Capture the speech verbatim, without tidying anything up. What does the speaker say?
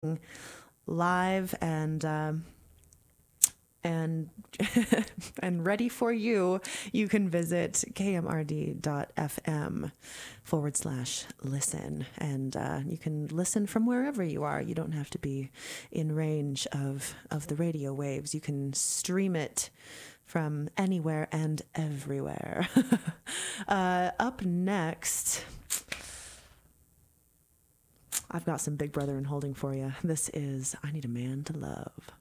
live and um, and and ready for you, you can visit kmrd.fm forward slash listen. And uh, you can listen from wherever you are. You don't have to be in range of, of the radio waves. You can stream it from anywhere and everywhere. uh, up next, I've got some Big Brother in holding for you. This is I Need a Man to Love.